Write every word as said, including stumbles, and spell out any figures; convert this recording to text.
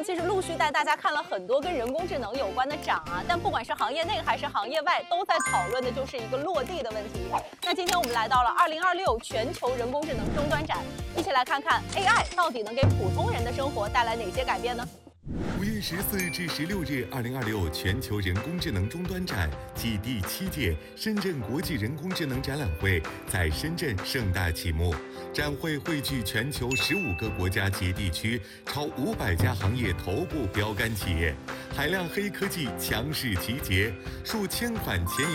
其实陆续带大家看了很多跟人工智能有关的展啊，但不管是行业内还是行业外，都在讨论的就是一个落地的问题。那今天我们来到了二零二六全球人工智能终端展，一起来看看 A I 到底能给普通人的生活带来哪些改变呢？ 五月十四至十六日，二零二六全球人工智能终端展暨第七届深圳国际人工智能展览会在深圳盛大启幕。展会汇聚全球十五个国家及地区超五百家行业头部标杆企业，海量黑科技强势集结，数千款前沿